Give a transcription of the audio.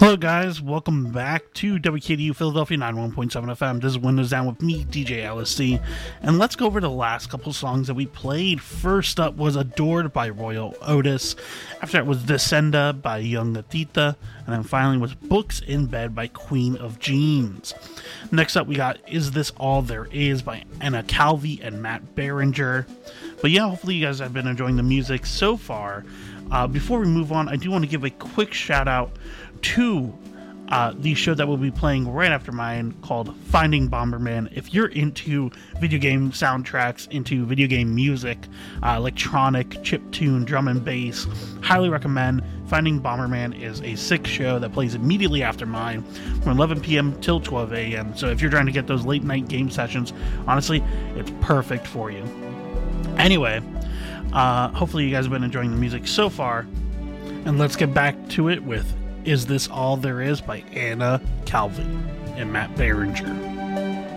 Hello guys, welcome back to WKDU Philadelphia 91.7 FM. This is Windows Down with me, DJ LSD, and let's go over the last couple songs that we played. First up was Adored by Royal Otis. After that was Descenda by Young Gatita, and then finally was Books in Bed by Queen of Jeans. Next up we got Is This All There Is by Anna Calvi and Matt Berenger. But yeah, hopefully you guys have been enjoying the music so far. Before we move on, I do want to give a quick shout out to the show that we'll be playing right after mine called Finding Bomberman. If you're into video game soundtracks, into video game music, electronic, chiptune, drum and bass, highly recommend. Finding Bomberman is a sick show that plays immediately after mine from 11 p.m. till 12 a.m. So if you're trying to get those late night game sessions, honestly, it's perfect for you. Anyway, hopefully you guys have been enjoying the music so far, and let's get back to it with Is This All There Is by Anna Calvi and Matt Berenger.